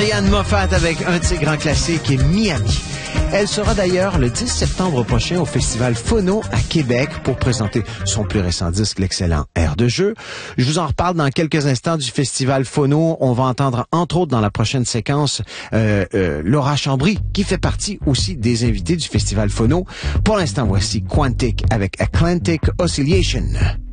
Marianne Moffat avec un de ses grands classiques, Miami. Elle sera d'ailleurs le 10 septembre prochain au Festival Phono à Québec pour présenter son plus récent disque, l'excellent Air de jeu. Je vous en reparle dans quelques instants du Festival Phono. On va entendre, entre autres, dans la prochaine séquence, Laura Chambry, qui fait partie aussi des invités du Festival Phono. Pour l'instant, voici Quantic avec Atlantic Oscillation.